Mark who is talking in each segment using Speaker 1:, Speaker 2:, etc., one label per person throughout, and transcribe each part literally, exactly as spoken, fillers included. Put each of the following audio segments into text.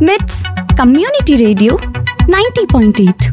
Speaker 1: విత్స్ community radio ninety point eight.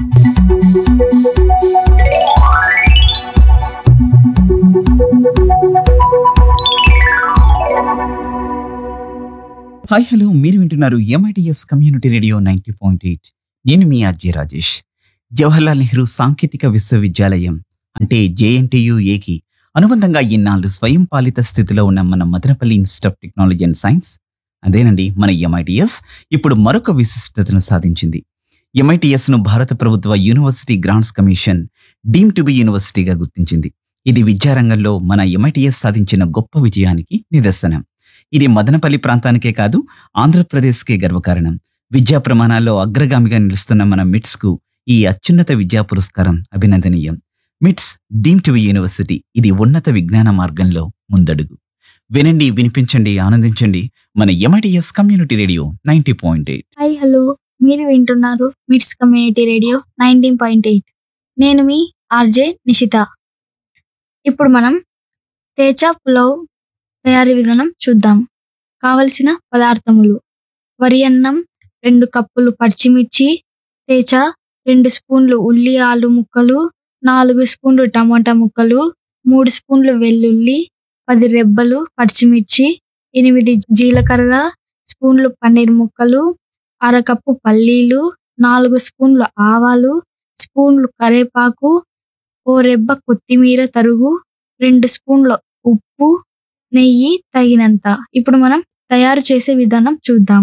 Speaker 2: Hi hello, మీరు వింటున్నారు MITS community radio ninety point eight. నేను మీ RJ Rajesh. Jawaharlal Nehru సాంకేతిక విశ్వవిద్యాలయం అంటే జేఎన్టీయుఏకి అనుబంధంగా ఇన్నాళ్ళు స్వయం పాలిత స్థితిలో ఉన్న మన Madanapalle institute of technology and science, అదేనండి మన ఎంఐటిఎస్, ఇప్పుడు మరొక విశిష్టతను సాధించింది. ఎంఐటిఎస్ ను భారత ప్రభుత్వ university grants commission deem to be యూనివర్సిటీగా గుర్తించింది. ఇది విద్యారంగంలో మన ఎంఐటిఎస్ సాధించిన గొప్ప విజయానికి నిదర్శనం. ఇది మదనపల్లి ప్రాంతానికే కాదు, ఆంధ్రప్రదేశ్కే గర్వకారణం. విద్యా ప్రమాణాల్లో అగ్రగామిగా నిలుస్తున్న మన మిట్స్ కు ఈ అత్యున్నత విద్యా పురస్కారం అభినందనీయం. మిట్స్ డీమ్ టు బి యూనివర్సిటీ, ఇది ఉన్నత విజ్ఞాన మార్గంలో ముందడుగు. వినండి, వినిపించండి, ఆనందించండి మన MITS community radio ninety point eight.
Speaker 3: Hi hello, మీరు వింటున్నారు మిట్స్ community radio nineteen point eight. నేను మీ ఆర్జే నిషిత. ఇప్పుడు మనం తేజ పులావ్ తయారీ విధానం చూద్దాం. కావలసిన పదార్థములు: వరి అన్నం రెండు కప్పులు, పచ్చిమిర్చి తేజ రెండు స్పూన్లు, ఉల్లి ఆలు ముక్కలు నాలుగు స్పూన్లు, టమాటా ముక్కలు మూడు స్పూన్లు, వెల్లుల్లి పది రెబ్బలు, పచ్చిమిర్చి ఎనిమిది, జీలకర్ర స్పూన్లు, పన్నీర్ ముక్కలు అరకప్పు, పల్లీలు నాలుగు స్పూన్లు, ఆవాలు స్పూన్లు, కరేపాకు ఓ రెబ్బ కొత్తిమీర తరుగు, రెండు స్పూన్ల ఉప్పు, నెయ్యి తగినంత. ఇప్పుడు మనం తయారు చేసే విధానం చూద్దాం.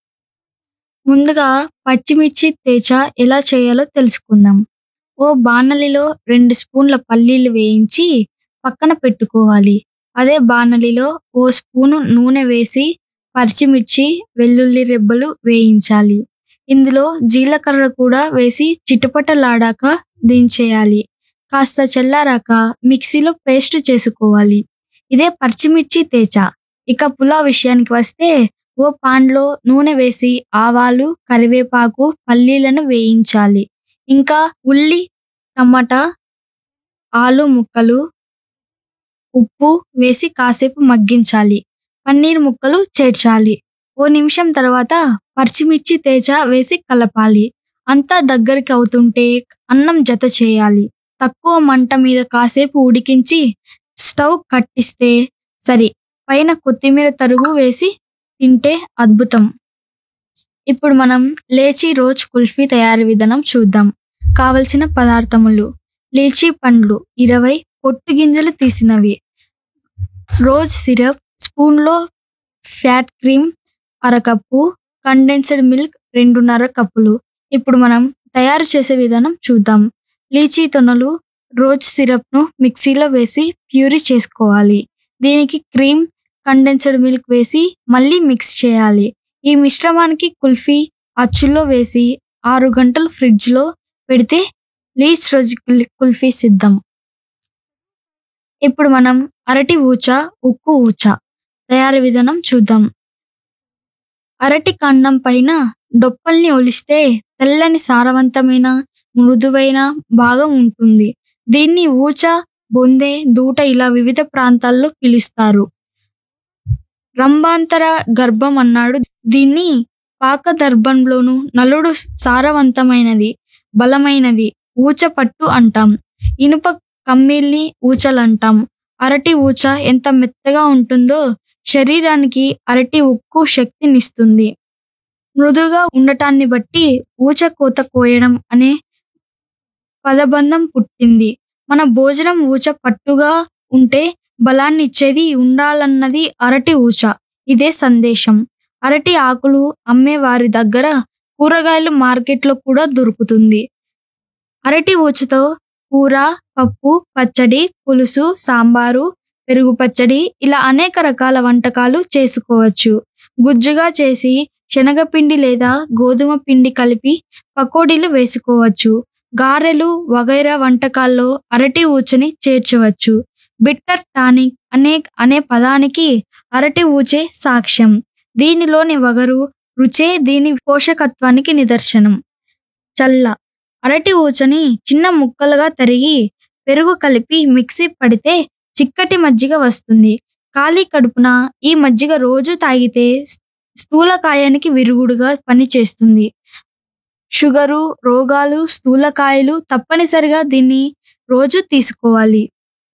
Speaker 3: ముందుగా పచ్చిమిర్చి తేజ ఎలా చేయాలో తెలుసుకుందాం. ఓ బాణలిలో రెండు స్పూన్ల పల్లీలు వేయించి పక్కన పెట్టుకోవాలి. అదే బాణలిలో ఓ స్పూను నూనె వేసి పచ్చిమిర్చి, వెల్లుల్లి రెబ్బలు వేయించాలి. ఇందులో జీలకర్ర కూడా వేసి చిటపటలాడాక దించేయాలి. కాస్త చల్లారాక మిక్సీలో పేస్ట్ చేసుకోవాలి. ఇదే పచ్చిమిర్చి తేజ. ఇక పులావ్ విషయానికి వస్తే ఓ పాన్లో నూనె వేసి ఆవాలు, కరివేపాకు, పల్లీలను వేయించాలి. ఇంకా ఉల్లి, టమాటా, ఆలు ముక్కలు, ఉప్పు వేసి కాసేపు మగ్గించాలి. పన్నీర్ ముక్కలు చేర్చాలి. ఓ నిమిషం తర్వాత పచ్చిమిర్చి తేజ వేసి కలపాలి. అంతా దగ్గరికి అవుతుంటే అన్నం జత చేయాలి. తక్కువ మంట మీద కాసేపు ఉడికించి స్టవ్ కట్టిస్తే సరి. పైన కొత్తిమీర తరుగు వేసి తింటే అద్భుతం. ఇప్పుడు మనం లేచీ రోజ్ కుల్ఫీ తయారీ విధానం చూద్దాం. కావలసిన పదార్థములు: లీచీ పండ్లు ఇరవై, పొట్టు గింజలు తీసినవి, రోజ్ సిరప్ స్పూన్లో, ఫ్యాట్ క్రీమ్ అరకప్పు, కండెన్స్డ్ మిల్క్ రెండున్నర కప్పులు. ఇప్పుడు మనం తయారు చేసే విధానం చూద్దాం. లీచీ తొనలు, రోజ్ సిరప్ను మిక్సీలో వేసి ప్యూరీ చేసుకోవాలి. దీనికి క్రీమ్, కండెన్స్డ్ మిల్క్ వేసి మళ్ళీ మిక్స్ చేయాలి. ఈ మిశ్రమానికి కుల్ఫీ అచ్చులో వేసి ఆరు గంటలు ఫ్రిడ్జ్లో పెడితే లీచ్ రోజ్ కుల్ఫీ సిద్ధం. ఇప్పుడు మనం అరటి ఊచ, ఉక్కు ఊచ తయారీ విధానం చూద్దాం. అరటి కాండం పైన డొప్పల్ని ఒలిస్తే తెల్లని సారవంతమైన మృదువైన భాగం ఉంటుంది. దీన్ని ఊచ, బొందె, దూట ఇలా వివిధ ప్రాంతాల్లో పిలుస్తారు. రంభాంతర గర్భం అన్నాడు దీన్ని. పాకదర్భంలోను నలుడు సారవంతమైనది, బలమైనది ఊచ పట్టు అంటాం. ఇనుప కమ్మీల్ని ఊచలంటాం. అరటి ఊచ ఎంత మెత్తగా ఉంటుందో శరీరానికి అరటి ఉక్కు శక్తినిస్తుంది. మృదుగా ఉండటాన్ని బట్టి ఊచ కోత కోయడం అనే పదబంధం పుట్టింది. మన భోజనం ఊచ పట్టుగా ఉంటే బలాన్ని ఇచ్చేది ఉండాలన్నది అరటి ఊచ. ఇదే సందేశం. అరటి ఆకులు అమ్మే వారి దగ్గర కూరగాయలు మార్కెట్లో కూడా దొరుకుతుంది. అరటి ఊచతో కూర, పప్పు, పచ్చడి, పులుసు, సాంబారు, పెరుగు పచ్చడి ఇలా అనేక రకాల వంటకాలు చేసుకోవచ్చు. గుజ్జుగా చేసి శనగపిండి లేదా గోధుమ పిండి కలిపి పకోడీలు వేసుకోవచ్చు. గారెలు వగైరా వంటకాల్లో అరటి ఊచని చేర్చవచ్చు. బిట్టర్ టానిక్ అనే అనే పదానికి అరటి ఊచే సాక్ష్యం. దీనిలోని వగరు, రుచే దీని పోషకత్వానికి నిదర్శనం. చల్ల అరటి ఊచని చిన్న ముక్కలుగా తరిగి పెరుగు కలిపి మిక్సీ పడితే చిక్కటి మజ్జిగ వస్తుంది. ఖాళీ కడుపున ఈ మజ్జిగ రోజు తాగితే స్థూలకాయానికి విరుగుడుగా పనిచేస్తుంది. షుగరు, రోగాలు, స్థూలకాయలు తప్పనిసరిగా దీన్ని రోజు తీసుకోవాలి.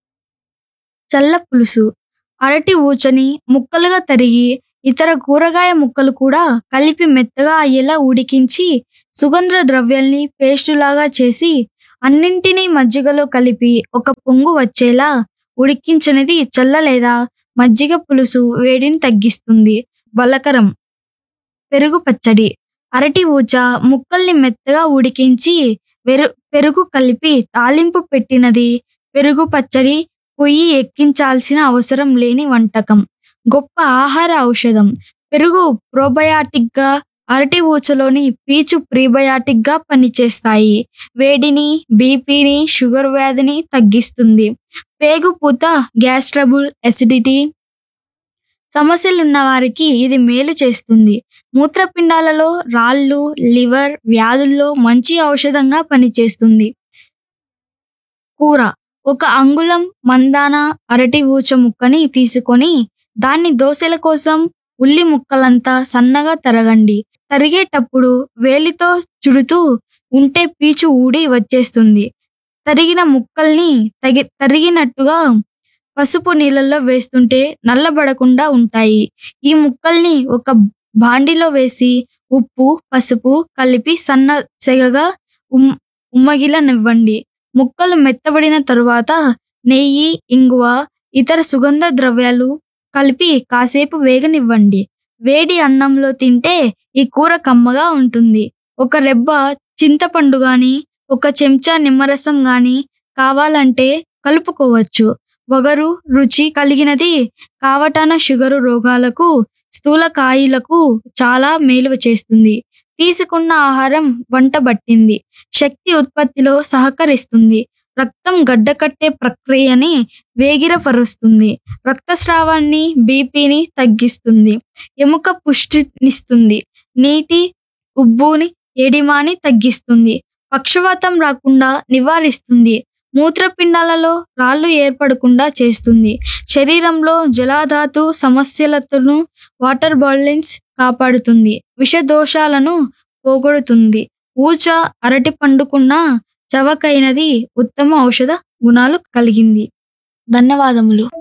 Speaker 3: చల్ల పులుసు. అరటి ఊచని ముక్కలుగా తరిగి ఇతర కూరగాయ ముక్కలు కూడా కలిపి మెత్తగా అయ్యేలా ఉడికించి సుగంధ ద్రవ్యాల్ని పేస్టులాగా చేసి అన్నింటినీ మజ్జిగలో కలిపి ఒక పొంగు వచ్చేలా ఉడికించినది చల్ల లేదా మజ్జిగ పులుసు వేడిని తగ్గిస్తుంది. బలకరం. పెరుగు పచ్చడి. అరటి ఊచ ముక్కల్ని మెత్తగా ఉడికించి వెరు పెరుగు కలిపి తాలింపు పెట్టినది. పెరుగు పచ్చడి పొయ్యి ఎక్కించాల్సిన అవసరం లేని వంటకం. గొప్ప ఆహార ఔషధం. పెరుగు ప్రోబయాటిక్గా, అరటి ఊచలోని పీచు ప్రీబయాటిక్గా పనిచేస్తాయి. వేడిని, బీపీని, షుగర్ వ్యాధిని తగ్గిస్తుంది. పేగుపూత, గ్యాస్ ట్రబుల్, ఎసిడిటీ సమస్యలున్న వారికి ఇది మేలు చేస్తుంది. మూత్రపిండాలలో రాళ్ళు, లివర్ వ్యాధుల్లో మంచి ఔషధంగా పనిచేస్తుంది. కూర. ఒక అంగుళం మందాన అరటి ఊచ ముక్కని తీసుకొని దాన్ని దోసెల కోసం ఉల్లి ముక్కలంతా సన్నగా తరగండి. తరిగేటప్పుడు వేలితో చుడుతూ ఉంటే పీచు ఊడి వచ్చేస్తుంది. తరిగిన ముక్కల్ని తగి తరిగినట్టుగా పసుపు నీళ్ళల్లో వేస్తుంటే నల్లబడకుండా ఉంటాయి. ఈ ముక్కల్ని ఒక బాండిలో వేసి ఉప్పు, పసుపు కలిపి సన్న సెగగా ఉమ్ ఉమ్మగిలనివ్వండి. ముక్కలు మెత్తబడిన తరువాత నెయ్యి, ఇంగువ, ఇతర సుగంధ ద్రవ్యాలు కలిపి కాసేపు వేగనివ్వండి. వేడి అన్నంలో తింటే ఈ కూర కమ్మగా ఉంటుంది. ఒక రెబ్బ చింతపండు గాని, ఒక చెంచా నిమ్మరసం గాని కావాలంటే కలుపుకోవచ్చు. వగరు రుచి కలిగినది కావటాన షుగరు రోగాలకు, స్థూలకాయులకు చాలా మేలు చేస్తుంది. తీసుకున్న ఆహారం వంట బట్టింది. శక్తి ఉత్పత్తిలో సహకరిస్తుంది. రక్తం గడ్డకట్టే ప్రక్రియని వేగిరపరుస్తుంది. రక్తస్రావాన్ని, బీపీని తగ్గిస్తుంది. ఎముక పుష్టినిస్తుంది. నీటి ఉబ్బుని, ఎడిమాని తగ్గిస్తుంది. పక్షవాతం రాకుండా నివారిస్తుంది. మూత్రపిండాలలో రాళ్ళు ఏర్పడకుండా చేస్తుంది. శరీరంలో జలధాతు సమస్యలతోనూ వాటర్ బాయిలిన్స్ కాపాడుతుంది. విషదోషాలను పోగొడుతుంది. ఊచ అరటి పండుకున్న చవకైనది, ఉత్తమ ఔషధ గుణాలు కలిగింది. ధన్యవాదములు.